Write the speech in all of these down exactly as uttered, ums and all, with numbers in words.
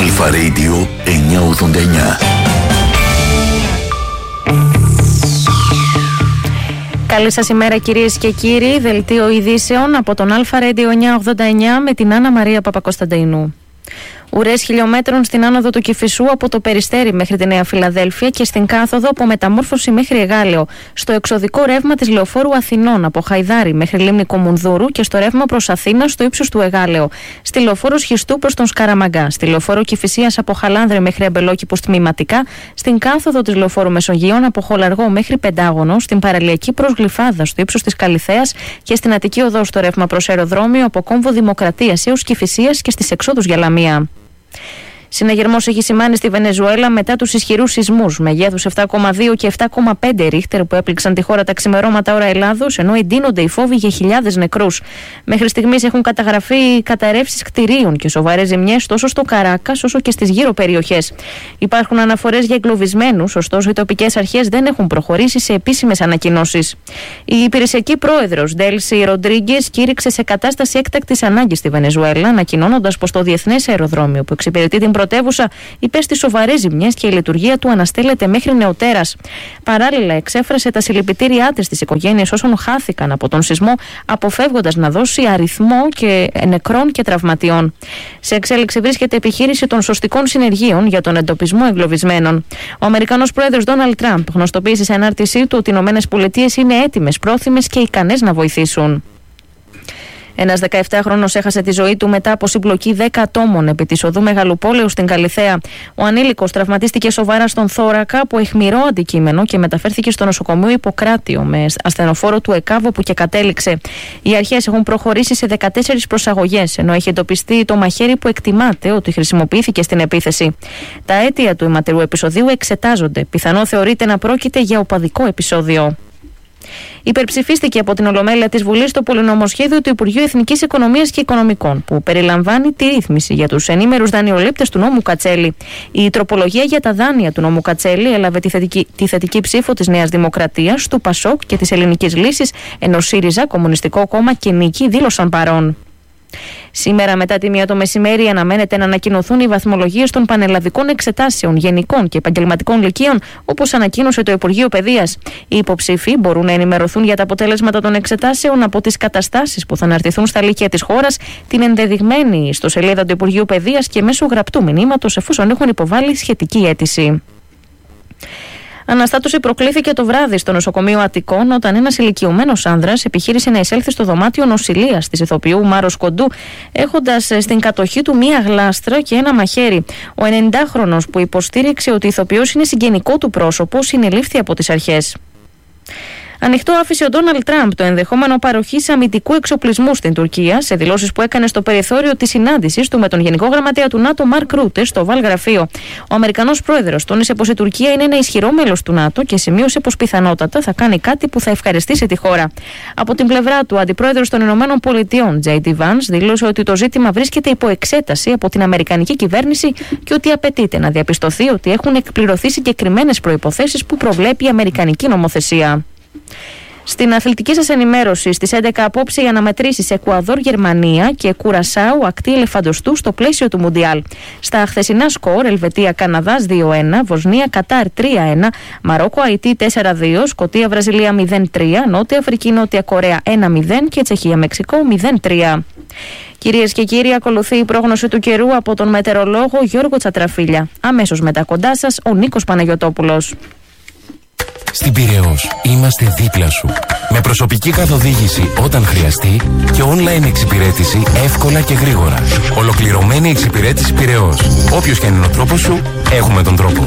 Αλφα Radio εννιακόσια ογδόντα εννιά. Καλή σας ημέρα κυρίες και κύριοι, δελτίο ειδήσεων από τον Αλφα Radio εννιακόσια ογδόντα εννιά με την Άννα Μαρία Παπακοσταντίνου. Ουρές χιλιόμετρων στην άνοδο του Κηφισού από το Περιστέρι μέχρι τη Νέα Φιλαδέλφια και στην κάθοδο από Μεταμόρφωση μέχρι Εγάλεο. Στο εξωδικό ρεύμα της Λεωφόρου Αθηνών από Χαϊδάρι μέχρι Λίμνη Κομουνδούρου και στο ρεύμα προς Αθήνα στο ύψος του Εγάλεο. Στη Λεωφόρο Σχιστού προς τον Σκαραμαγκά. Στη Λεωφόρο Κηφισίας από Χαλάνδρη μέχρι Αμπελόκηπους τμηματικά. Στην κάθοδο της Λεωφόρου Μεσογείων από Χολαργό μέχρι Πεντάγωνο. Στην παραλιακή προς Γλυφάδα στο ύψος της Καλιθέας και στην Αττική Οδό στο ρεύμα προς Αεροδρόμιο από Κόμβο Δημοκρατίας έως Κηφισίας και στις εξόδους για Λαμία. Συναγερμός έχει σημάνει στη Βενεζουέλα μετά τους ισχυρούς σεισμούς μεγέθους επτά κόμμα δύο και επτά κόμμα πέντε ρίχτερ που έπληξαν τη χώρα τα ξημερώματα ώρα Ελλάδος, ενώ εντείνονται οι φόβοι για χιλιάδες νεκρούς. Μέχρι στιγμής έχουν καταγραφεί καταρρεύσεις κτηρίων και σοβαρές ζημιές τόσο στο Καράκας όσο και στις γύρω περιοχές. Υπάρχουν αναφορές για εγκλωβισμένους, ωστόσο οι τοπικές αρχές δεν έχουν προχωρήσει σε επίσημες ανακοινώσεις. Η υπηρεσιακή πρόεδρος Ντέλσι Ροντρίγκες κήρυξε σε κατάσταση έκτακτης ανάγκης στη Βενεζουέλα, ανακοινώνοντας πως το διεθνές αεροδρόμιο που εξυπηρετεί την πρωτεύουσα υπέστη σοβαρές ζημιές και η λειτουργία του αναστέλλεται μέχρι νεοτέρας. Παράλληλα, εξέφρασε τα συλληπιτήριά της στις οικογένειες όσων χάθηκαν από τον σεισμό, αποφεύγοντας να δώσει αριθμό και νεκρών και τραυματιών. Σε εξέλιξη βρίσκεται επιχείρηση των σωστικών συνεργείων για τον εντοπισμό εγκλωβισμένων. Ο Αμερικανός πρόεδρος Ντόναλντ Τραμπ γνωστοποίησε σε ανάρτησή του ότι οι ΗΠΑ είναι έτοιμες, πρόθυμες και ικανές να βοηθήσουν. Ένας δεκαεπτάχρονος έχασε τη ζωή του μετά από συμπλοκή δέκα ατόμων επί της οδού Μεγαλοπόλεως στην Καλιθέα. Ο ανήλικος τραυματίστηκε σοβαρά στον θώρακα από αιχμηρό αντικείμενο και μεταφέρθηκε στο νοσοκομείο Ιπποκράτιο με ασθενοφόρο του ΕΚΑΒ όπου και κατέληξε. Οι αρχές έχουν προχωρήσει σε δεκατέσσερις προσαγωγές, ενώ έχει εντοπιστεί το μαχαίρι που εκτιμάται ότι χρησιμοποιήθηκε στην επίθεση. Τα αίτια του αιματηρού επεισοδίου εξετάζονται. Πιθανό θεωρείται να πρόκειται για οπαδικό επεισόδιο. Υπερψηφίστηκε από την Ολομέλεια της Βουλής το πολυνομοσχέδιο του Υπουργείου Εθνικής Οικονομίας και Οικονομικών, που περιλαμβάνει τη ρύθμιση για τους ενήμερους δανειολήπτες του νόμου Κατσέλη. Η τροπολογία για τα δάνεια του νόμου Κατσέλη έλαβε τη θετική, τη θετική ψήφο της Νέας Δημοκρατίας, του ΠΑΣΟΚ και της Ελληνικής Λύσης, ενώ ΣΥΡΙΖΑ, Κομμουνιστικό Κόμμα και Νίκη δήλωσαν παρόν. Σήμερα μετά τη μία το μεσημέρι αναμένεται να ανακοινωθούν οι βαθμολογίες των πανελλαδικών εξετάσεων γενικών και επαγγελματικών λυκείων, όπως ανακοίνωσε το Υπουργείο Παιδείας. Οι υποψήφοι μπορούν να ενημερωθούν για τα αποτέλεσματα των εξετάσεων από τις καταστάσεις που θα αναρτηθούν στα λύκεια της χώρας, την ενδεδειγμένη στο σελίδα του Υπουργείου Παιδείας και μέσω γραπτού μηνύματος εφόσον έχουν υποβάλει σχετική αίτηση. Αναστάτωση προκλήθηκε το βράδυ στο νοσοκομείο Αττικών όταν ένας ηλικιωμένος άνδρας επιχείρησε να εισέλθει στο δωμάτιο νοσηλείας της ηθοποιού Μάρος Κοντού, έχοντας στην κατοχή του μία γλάστρα και ένα μαχαίρι. Ο ενενηντάχρονος που υποστήριξε ότι η ηθοποιός είναι συγγενικό του πρόσωπο συνελήφθη από τις αρχές. Ανοιχτό άφησε ο Ντόναλντ Τραμπ το ενδεχόμενο παροχής αμυντικού εξοπλισμού στην Τουρκία σε δηλώσεις που έκανε στο περιθώριο της συνάντησης του με τον Γενικό Γραμματέα του ΝΑΤΟ Μαρκ Ρούτε στο Οβάλ Γραφείο. Ο Αμερικανός πρόεδρος τόνισε πως η Τουρκία είναι ένα ισχυρό μέλος του ΝΑΤΟ και σημείωσε πως πιθανότατα θα κάνει κάτι που θα ευχαριστήσει τη χώρα. Από την πλευρά του, ο αντιπρόεδρος των Ηνωμένων Πολιτειών, Τζέι ντι Vance, δήλωσε ότι το ζήτημα βρίσκεται υπό εξέταση από την Αμερικανική κυβέρνηση και ότι απαιτείται να διαπιστωθεί ότι έχουν εκπληρωθεί συγκεκριμένες προϋποθέσεις που προβλέπει η Αμερικανική νομοθεσία. Στην αθλητική σας ενημέρωση, στις έντεκα απόψε οι αναμετρήσεις Εκουαδόρ, Γερμανία και Κουρασάου ακτή ελεφαντοστού στο πλαίσιο του Μουντιάλ. Στα χθεσινά σκορ, Ελβετία Καναδάς δύο ένα, Βοσνία Κατάρ τρία ένα, Μαρόκο Αϊτή τέσσερα δύο, Σκωτία Βραζιλία μηδέν τρία, Νότια Αφρική Νότια Κορέα ένα μηδέν και Τσεχία Μεξικό μηδέν τρία. Κυρίες και κύριοι, ακολουθεί η πρόγνωση του καιρού από τον μετεωρολόγο Γιώργο Τσατραφίλια. Αμέσως μετά κοντά σας ο Νίκος Παναγιωτόπουλος. Στην Πειραιώς είμαστε δίπλα σου. Με προσωπική καθοδήγηση όταν χρειαστεί και online εξυπηρέτηση εύκολα και γρήγορα. Ολοκληρωμένη εξυπηρέτηση Πειραιώς. Όποιος και αν είναι ο τρόπος σου, έχουμε τον τρόπο.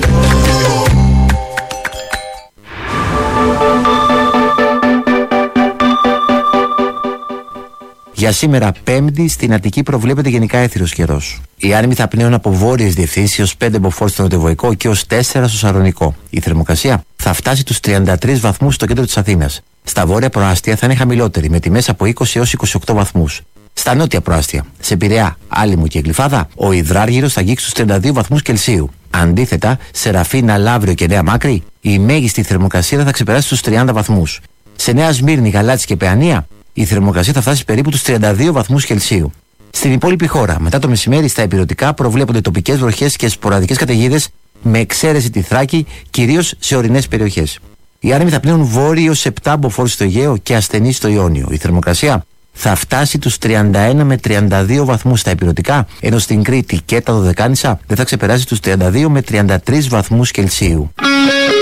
Για σήμερα, Πέμπτη, στην Αττική προβλέπεται γενικά έθριος καιρός. Οι άνεμοι θα πνέουν από βόρειες διευθύνσεις έως πέντε μποφόρ στο νοτιοβοϊκό και έως τέσσερα στο Σαρονικό. Η θερμοκρασία θα φτάσει τους τριάντα τρεις βαθμούς στο κέντρο της Αθήνας. Στα βόρεια προάστια θα είναι χαμηλότερη, με τιμές από είκοσι έως είκοσι οκτώ βαθμούς. Στα νότια προάστια, σε Πειραιά, Άλυμο και Γλυφάδα, ο υδράργυρος θα αγγίξει τους τριάντα δύο βαθμούς Κελσίου. Αντίθετα, σε Ραφίνα, Λαύριο και Νέα Μάκρη, η μέγιστη θερμοκρασία θα ξεπεράσει τους τριάντα βαθμούς. Σε Νέα Σμύρνη, Γαλάτσι και Παιανία, η θερμοκρασία θα φτάσει περίπου τους τριάντα δύο βαθμούς Κελσίου. Στην υπόλοιπη χώρα, μετά το μεσημέρι στα ηπειρωτικά προβλέπονται τοπικές βροχές και σποραδικές καταιγίδες, με εξαίρεση τη Θράκη, κυρίως σε ορεινές περιοχές. Οι άνεμοι θα πνέουν βόρειο σε επτά μποφόρ στο Αιγαίο και ασθενείς στο Ιόνιο. Η θερμοκρασία θα φτάσει τους τριάντα ένα με τριάντα δύο βαθμούς στα ηπειρωτικά, ενώ στην Κρήτη και τα Δωδεκάνησα δεν θα ξεπεράσει τους τριάντα δύο με τριάντα τρεις βαθμούς Κελσίου.